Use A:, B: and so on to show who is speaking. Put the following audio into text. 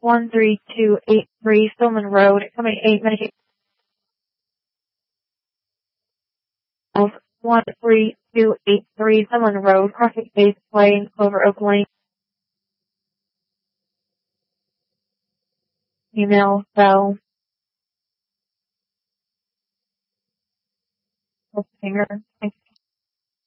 A: 13283 Stillman Road, coming 8 medication. 13283 Stillman Road, Crockett Base Lane, Clover Oak Lane. Email Bell. Singer. Thank you.